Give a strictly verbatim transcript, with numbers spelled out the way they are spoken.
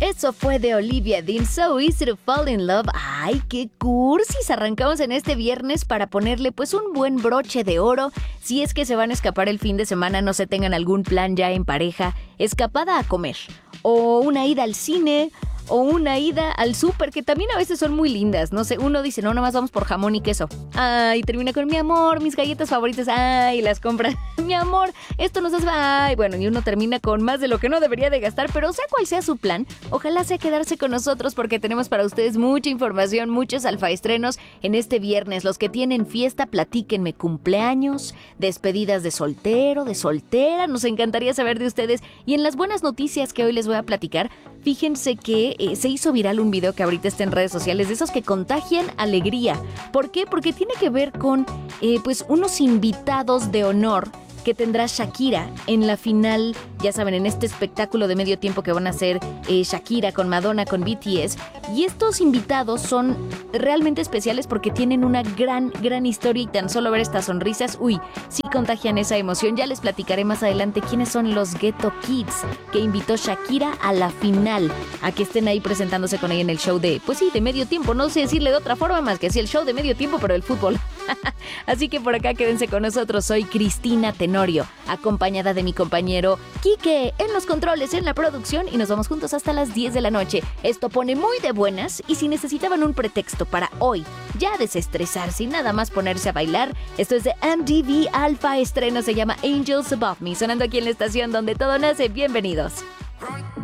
Eso fue de Olivia Dean, So Easy to Fall in Love. ¡Ay, qué cursis! Arrancamos en este viernes para ponerle pues un buen broche de oro. Si es que se van a escapar el fin de semana, no se tengan algún plan ya en pareja, escapada a comer, o una ida al cine, o una ida al súper, que también a veces son muy lindas. No sé, uno dice, no, nada más vamos por jamón y queso. Ay, termina con mi amor, mis galletas favoritas. Ay, las compra. Mi amor, esto nos hace... Ay, bueno, y uno termina con más de lo que no debería de gastar. Pero sea cual sea su plan, ojalá sea quedarse con nosotros porque tenemos para ustedes mucha información, muchos alfaestrenos en este viernes. Los que tienen fiesta, platíquenme. Cumpleaños, despedidas de soltero, de soltera. Nos encantaría saber de ustedes. Y en las buenas noticias que hoy les voy a platicar, fíjense que eh, se hizo viral un video que ahorita está en redes sociales, de esos que contagian alegría. ¿Por qué? Porque tiene que ver con eh, pues unos invitados de honor que tendrá Shakira en la final, ya saben, en este espectáculo de medio tiempo que van a hacer eh, Shakira con Madonna, con B T S. Y estos invitados son realmente especiales porque tienen una gran, gran historia y tan solo ver estas sonrisas, uy, sí contagian esa emoción. Ya les platicaré más adelante quiénes son los Ghetto Kids que invitó Shakira a la final, a que estén ahí presentándose con ella en el show de, pues sí, de medio tiempo. No sé decirle de otra forma más que así el show de medio tiempo, pero el fútbol. Así que por acá quédense con nosotros. Soy Cristina Tenorio, acompañada de mi compañero Quique en los controles, en la producción, y nos vamos juntos hasta las diez de la noche. Esto pone muy de buenas, y si necesitaban un pretexto para hoy ya desestresarse y nada más ponerse a bailar, esto es de M T V Alfa Estreno, se llama Angels Above Me, sonando aquí en la estación donde todo nace. Bienvenidos.